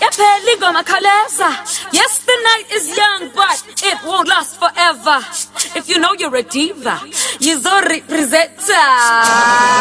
Yapheli goma khaleza. Yes, the night is young, but it won't last forever. If you know you're a diva, you're representer.